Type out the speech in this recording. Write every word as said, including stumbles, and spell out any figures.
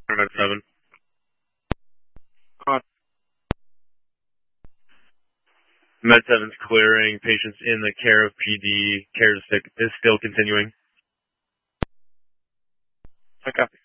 Med seven. Uh, Med seven's clearing. Patients in the care of P D. Care is, is still continuing. Okay.